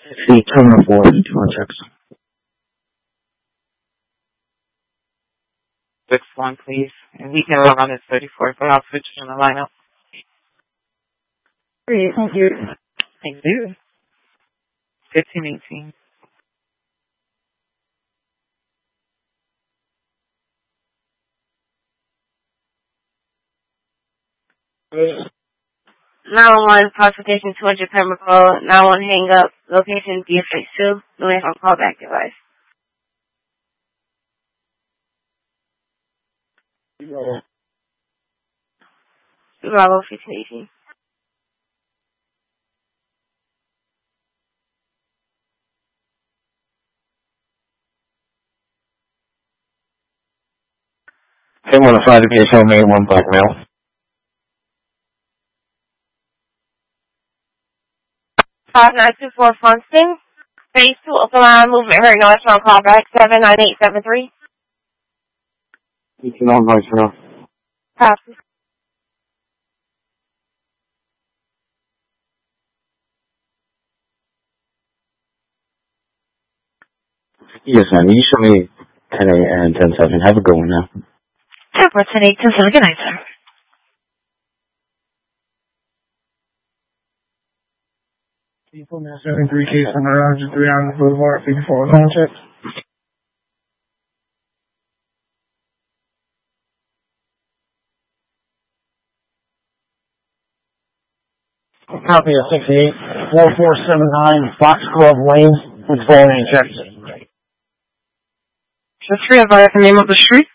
See Terminal 4, context. 6-1, please. And we can log on at 34, but I'll switch in the lineup. Great, thank you. Thank you. 1518. Great. 911, consultation 200 Pembroke, 911 hang up, location BFX2, no on callback device. Bravo 1518. They want to find a case on main one black male. 5924 Funston. Phase 2 open line movement heard no on callback 79873. You can on voicemail. Copy. Yes, man. You show me 10 and 10-7. Have a good one now. 10-8-10-7. Good night, sir. People now 73 case on around 3 on Boulevard 54 contact. Copy of 68-4479 Foxglove Lane with phone and check. The three of the name of the street.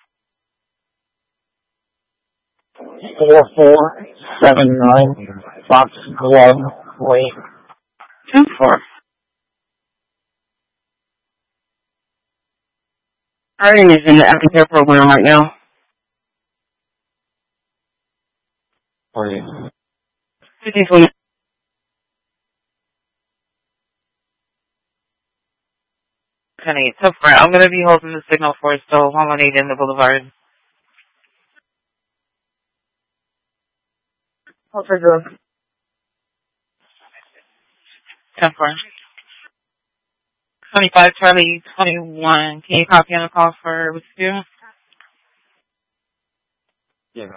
4479 Foxglove Lane. 2-4. Hiring is in the aftercare program right now. Are you? 1520. Tough for I'm going to be holding the signal for it, so 118 in the boulevard. Hold for good. 10-4. 25 Charlie 21. Can you copy on the call for Whiskey? Yeah.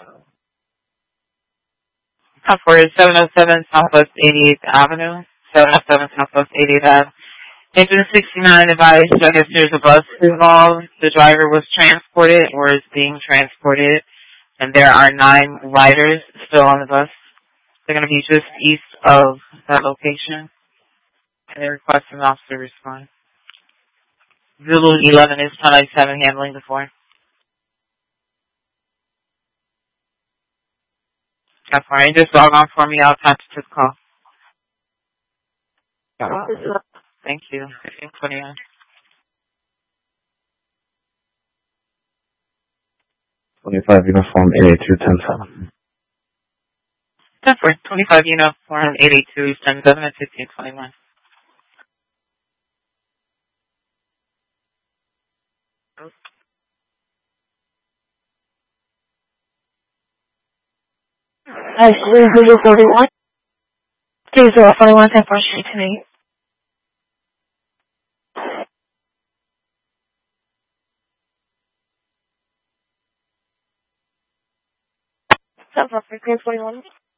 10-4 is 707 Southwest 88th Avenue. 707 Southwest 88th Avenue. Engine 69 advised, I guess there's a bus involved. The driver was transported or is being transported, and there are 9 riders still on the bus. They're going to be just east of that location. And they're requesting an officer respond. Zulu 11 is 1097 handling the 4. That's fine. Just log on for me. I'll attach it to the call. Thank you. 1529. Uniform 882-10-7. 10-4. 25 uniform 882 10-7 at 1521. Actually, Zulu 31. 2041 10-4 Street to me. 10-4 Frequency 41.